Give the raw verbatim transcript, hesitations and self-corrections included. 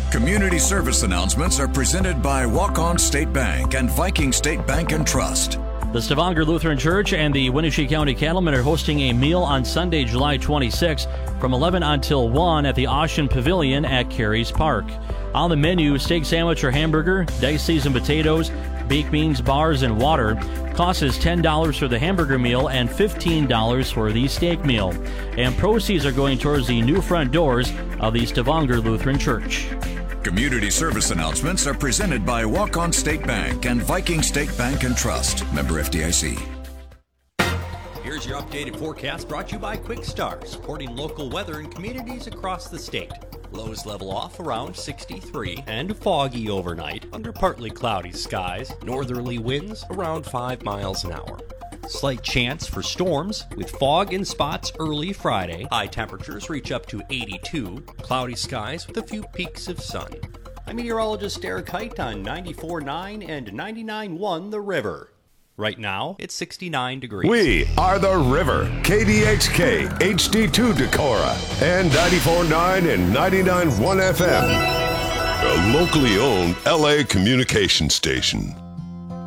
Community service announcements are presented by Walk-On State Bank and Viking State Bank and Trust. The Stavanger Lutheran Church and the Wenatchee County Cattlemen are hosting a meal on Sunday, July twenty-sixth from eleven until one at the Ocean Pavilion at Carey's Park. On the menu, steak sandwich or hamburger, diced seasoned potatoes, baked beans, bars, and water. Cost is ten dollars for the hamburger meal and fifteen dollars for the steak meal. And proceeds are going towards the new front doors of the Stavanger Lutheran Church. Community service announcements are presented by Walk-On State Bank and Viking State Bank and Trust. Member F D I C. Here's your updated forecast brought to you by Quick Start, supporting local weather in communities across the state. Lows level off around sixty-three and foggy overnight under partly cloudy skies. Northerly winds around five miles an hour. Slight chance for storms with fog in spots early Friday. High temperatures reach up to eighty-two. Cloudy skies with a few peaks of sun. I'm meteorologist Derek Height on ninety-four point nine and ninety-nine point one The River. Right now, it's sixty-nine degrees. We are The River, K D X K, H D two Decorah, and ninety-four point nine and ninety-nine point one F M. A locally owned L A communication station.